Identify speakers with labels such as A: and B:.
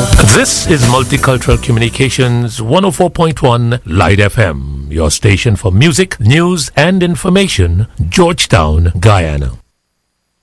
A: This is Multicultural Communications 104.1 Light FM, your station for music, news and information, Georgetown, Guyana.